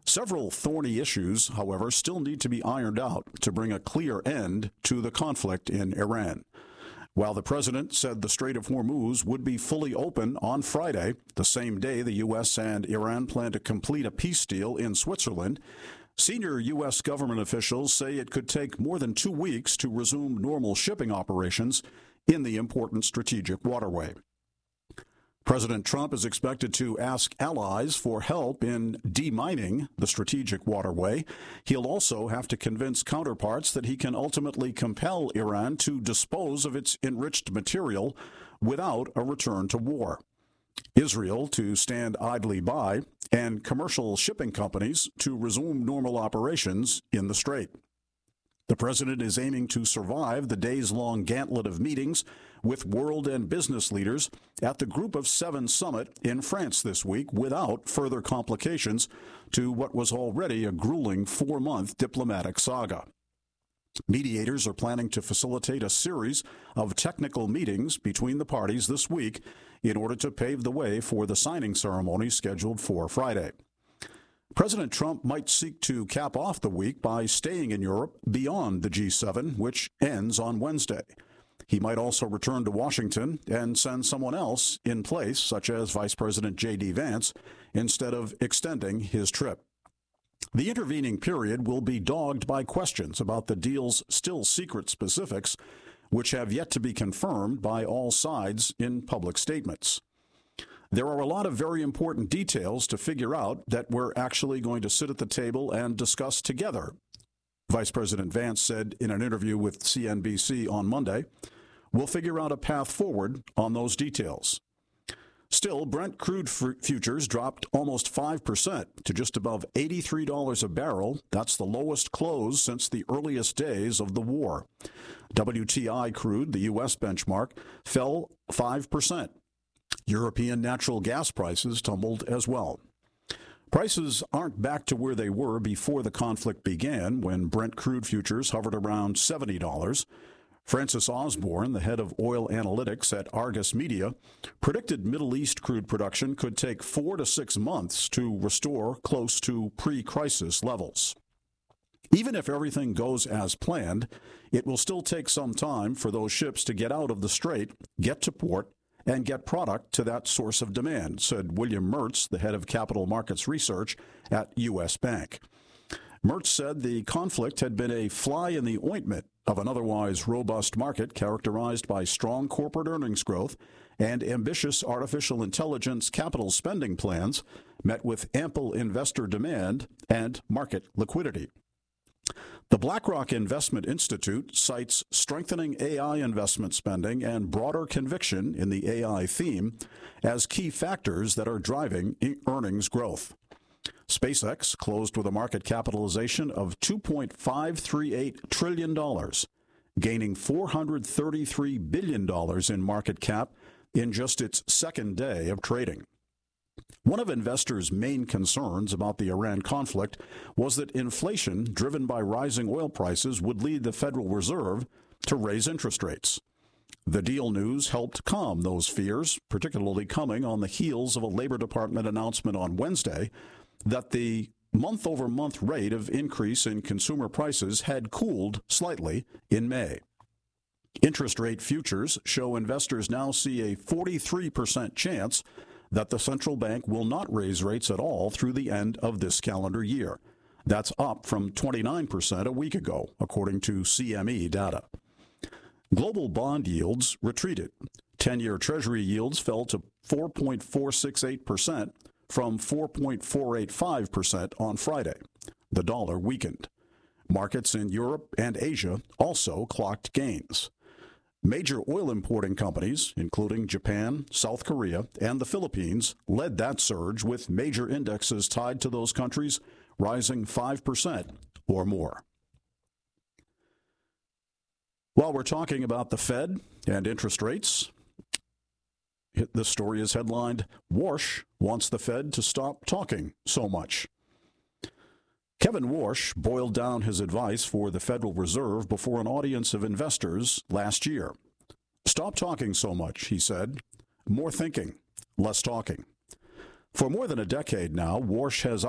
Several thorny issues, however, still need to be ironed out to bring a clear end to the conflict in Iran. While the president said the Strait of Hormuz would be fully open on Friday, the same day the U.S. and Iran plan to complete a peace deal in Switzerland, senior U.S. government officials say it could take more than 2 weeks to resume normal shipping operations in the important strategic waterway. President Trump is expected to ask allies for help in demining the strategic waterway. He'll also have to convince counterparts that he can ultimately compel Iran to dispose of its enriched material without a return to war, Israel to stand idly by, and commercial shipping companies to resume normal operations in the strait. The president is aiming to survive the days-long gauntlet of meetings with world and business leaders at the Group of Seven summit in France this week without further complications to what was already a grueling 4-month diplomatic saga. Mediators are planning to facilitate a series of technical meetings between the parties this week in order to pave the way for the signing ceremony scheduled for Friday. President Trump might seek to cap off the week by staying in Europe beyond the G7, which ends on Wednesday. He might also return to Washington and send someone else in place, such as Vice President J.D. Vance, instead of extending his trip. The intervening period will be dogged by questions about the deal's still secret specifics, which have yet to be confirmed by all sides in public statements. There are a lot of very important details to figure out that we're actually going to sit at the table and discuss together, Vice President Vance said in an interview with CNBC on Monday. We'll figure out a path forward on those details. Still, Brent crude futures dropped almost 5% to just above $83 a barrel. That's the lowest close since the earliest days of the war. WTI crude, the U.S. benchmark, fell 5%. European natural gas prices tumbled as well. Prices aren't back to where they were before the conflict began, when Brent crude futures hovered around $70. Francis Osborne, the head of oil analytics at Argus Media, predicted Middle East crude production could take 4 to 6 months to restore close to pre-crisis levels. Even if everything goes as planned, it will still take some time for those ships to get out of the strait, get to port, and get product to that source of demand, said William Mertz, the head of capital markets research at U.S. Bank. Mertz said the conflict had been a fly in the ointment of an otherwise robust market characterized by strong corporate earnings growth and ambitious artificial intelligence capital spending plans met with ample investor demand and market liquidity. The BlackRock Investment Institute cites strengthening AI investment spending and broader conviction in the AI theme as key factors that are driving earnings growth. SpaceX closed with a market capitalization of $2.538 trillion, gaining $433 billion in market cap in just its second day of trading. One of investors' main concerns about the Iran conflict was that inflation driven by rising oil prices would lead the Federal Reserve to raise interest rates. The deal news helped calm those fears, particularly coming on the heels of a Labor Department announcement on Wednesday that the month-over-month rate of increase in consumer prices had cooled slightly in May. Interest rate futures show investors now see a 43% chance that the central bank will not raise rates at all through the end of this calendar year. That's up from 29% a week ago, according to CME data. Global bond yields retreated. 10-year Treasury yields fell to 4.468% from 4.485% on Friday. The dollar weakened. Markets in Europe and Asia also clocked gains. Major oil importing companies, including Japan, South Korea, and the Philippines, led that surge, with major indexes tied to those countries rising 5% or more. While we're talking about the Fed and interest rates, this story is headlined, Warsh wants the Fed to stop talking so much. Kevin Warsh boiled down his advice for the Federal Reserve before an audience of investors last year. Stop talking so much, he said. More thinking, less talking. For more than a decade now, Warsh has